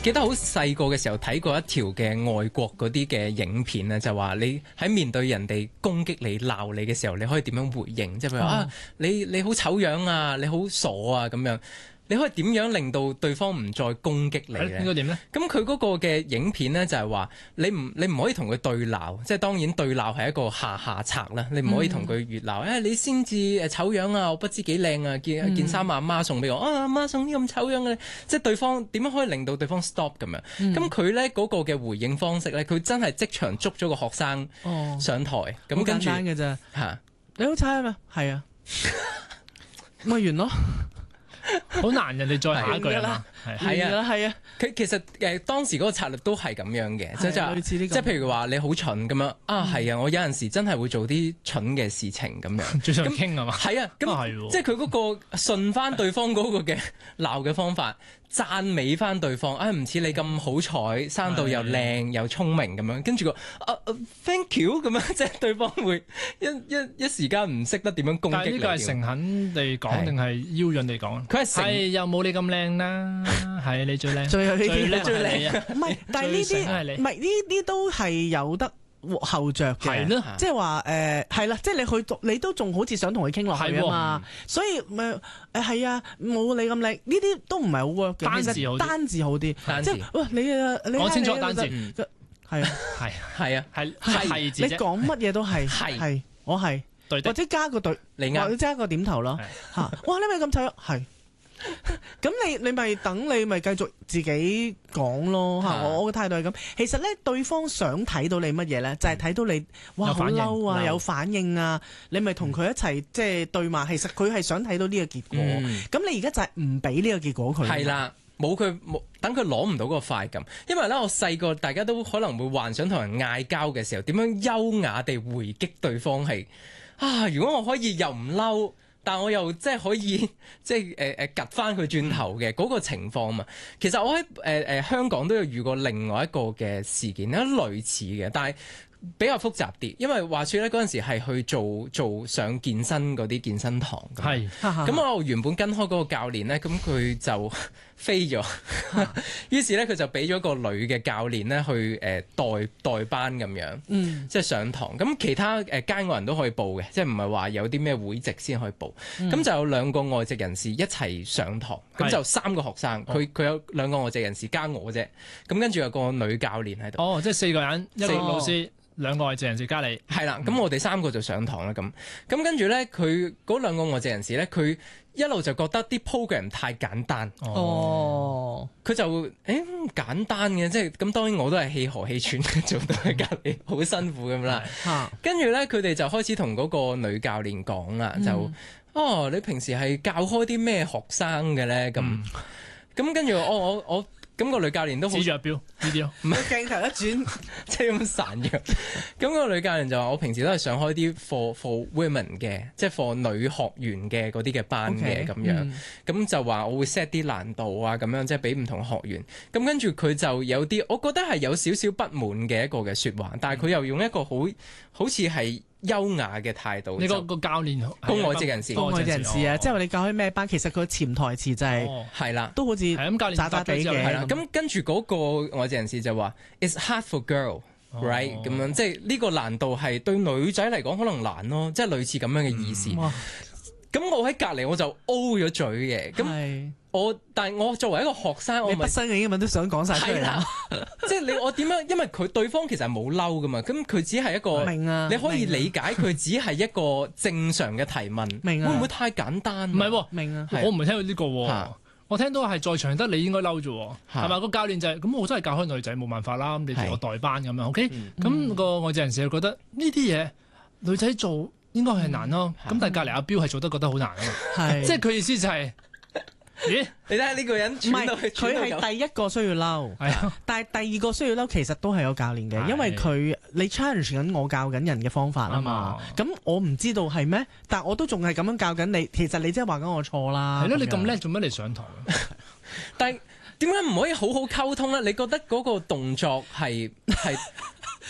記得好細個嘅時候睇過一條嘅外國嗰啲嘅影片咧，就話你喺面對人哋攻擊你、鬧你嘅時候，你可以點樣回應？即係譬如話你好醜樣啊，你好傻啊咁樣。你可以點樣令到對方唔再攻擊你咧？ 應該點咧？ 咁佢嗰個嘅影片咧就係話你唔可以同佢對鬧，即係當然對鬧係一個下策啦。你唔可以同佢越鬧，你先至醜樣啊！我不知幾靚啊！件衫阿媽送俾我，阿媽送啲咁醜樣嘅，即係對方點樣可以令到對方 stop 咁樣？咁佢咧嗰個嘅回應方式咧，佢真係即場捉咗個學生上台，咁跟住好簡單嘅啫嚇， 你好差啊嘛，係啊，咪完咯。 好難人哋再下一句啦， 係啊， 係啊。 佢其實當時嗰個策略都係咁樣嘅，即係譬如話你好蠢咁樣係啊，我有陣時真係會做啲蠢嘅事情咁樣。 最想傾係嘛？ 係啊，咁即係佢嗰個順翻對方嗰個嘅鬧嘅方法，讚美翻對方唔似你咁好彩，生到又靚又聰明咁樣，跟住thank you 咁樣，即係對方會一時間唔識得點樣攻擊你。 但係呢個係誠懇地講定係邀潤地講？佢係又冇你咁靚啦，係你最靚，最靚啊！ 唔係，但係呢啲唔係呢啲都係有得後着嘅，即係話係啦，即係你都仲好似想同佢傾落去啊嘛，所以咪係啊，冇你咁靚，呢啲都唔係好 work 嘅，其實單字好啲，即係喂你講清楚單字， 係啊係啊係字，你講乜嘢都係我係，或者加個對，或者加個點頭咯嚇，哇你咪咁醜係。咁你咪等你咪繼續自己講咯嚇，我嘅態度係咁。其實咧，對方想睇到你乜嘢咧，就係睇到你哇好嬲啊，有反應啊，你咪同佢一齊即係對罵。其實佢係想睇到呢個結果。咁你而家就係唔俾呢個結果佢。 係啦，冇等佢攞唔到嗰個快感。因為咧，我細個大家都可能會幻想同人嗌交嘅時候，點樣優雅地回擊對方係如果我可以又唔嬲。但我又即係可以即係趌翻佢轉頭嘅嗰個情況嘛。其實我喺香港都有遇過另外一個嘅事件咧，類似嘅，但係比較複雜啲。因為話說咧，嗰陣時係去做上健身嗰啲健身堂。係咁我原本跟開嗰個教練咧，咁佢就飛咗，於是咧佢就俾咗個女嘅教練咧去代班咁樣，即係上堂。咁其他街外人都可以報嘅，即係唔係話有啲咩會籍先可以報。咁就有兩個外籍人士一齊上堂，咁就3個學生，佢有2個外籍人士加我啫。咁跟住有個女教練喺度。 即係4個人，一個老師，2個外籍人士加你。係啦，咁我哋3個就上堂啦。咁跟住咧，佢嗰2個外籍人士咧，佢一路就覺得啲 program 太簡單。佢就簡單嘅，即係咁。當然我都係氣何氣喘做到喺隔離，好辛苦咁啦。跟住咧，佢哋就開始同嗰個女教練講啦，就你平時係教開啲咩學生嘅咧？咁跟住我。咁個女教練都好指住阿標呢啲咯， 唔係鏡頭一轉， 即係咁孱弱。咁個女教練就話：我平時都係上開啲 for women 嘅，即係 for 女學員嘅嗰啲嘅班嘅咁樣。咁就話我會 set 啲難度啊，咁樣即係俾唔同學員。咁跟住佢就有啲，我覺得係有少少不滿嘅一個嘅説話，但係佢又用一個好似係優雅嘅態度。 你個教練個外籍人士， 即係話你教開咩班？其實佢潛台詞就係啦， 都好似係咁教練渣渣地嘅。 咁跟住嗰個外籍人士就話 ：It's hard for girl, right？咁樣即係呢個難度係對女仔嚟講可能難咯，即係類似咁樣嘅意思。咁我喺隔離我就 O 咗嘴嘅。咁但係我作為一個學生，我畢生嘅英文都想講晒出嚟啦。 即係我點樣？因為佢對方其實係冇嬲噶嘛，咁佢只係一個，你可以理解佢只係一個正常嘅提問。會唔會太簡單？ 唔係喎， 明啊！ 我唔係聽到呢個喎。我聽到係在場得你應該嬲啫，係嘛？個教練就係咁，我真係教開女仔冇辦法啦。咁你同我代班咁樣，OK？咁個外籍人士就覺得呢啲嘢女仔做應該係難咯。咁但係隔離阿標係做得覺得好難啊嘛。即係佢意思就係。咦？你睇下呢個人，唔係佢係第一個需要嬲，但係第2個需要嬲，其實都係有教練嘅，因為你 challenge 緊我教緊人嘅方法啊嘛。咁我唔知道係咩，但我都仲係咁樣教緊你。其實你真係話緊我錯啦。 係咯，你咁叻做乜嚟上堂？ 但係點解唔可以好好溝通咧？你覺得嗰個動作係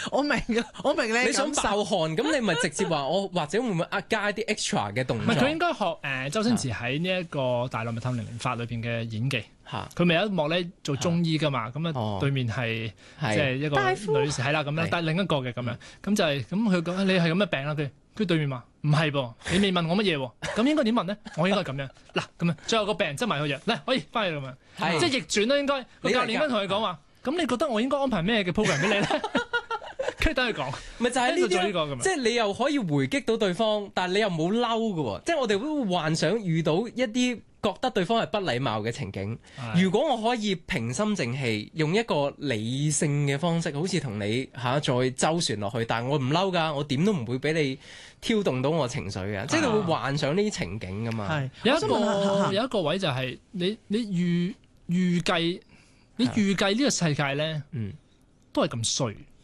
我明你想爆汗，咁你咪直接話我，或者會唔會加一啲 extra 嘅動作？ 唔係，佢應該學周星馳喺呢一個《大內密探零零發》裏邊嘅演技。佢咪有一幕咧做中醫噶嘛，咁啊對面係即係一個女士係啦咁樣，但係另一個嘅咁樣，咁就係咁佢講你係咁嘅病啦，佢對面話唔係噃，你未問我乜嘢喎，咁應該點問咧？我應該咁樣嗱咁樣，最後個病人執埋個藥，嚟可以翻去咁樣，即係逆轉啦應該。個教練應該同佢講話，咁你覺得我應該安排咩嘅 program 俾你咧？跟住等佢講， 咪就係呢啲，即係你又可以回擊到對方，但係你又冇嬲㗎喎，即係我哋會幻想遇到一啲覺得對方係不禮貌嘅情景，如果我可以平心靜氣，用一個理性嘅方式，好似同你再周旋落去，但係我唔嬲㗎，我點都唔會俾你挑動到我情緒嘅，即係你會幻想呢啲情景㗎嘛。 有一個位就係你預計呢個世界咧，都係咁衰。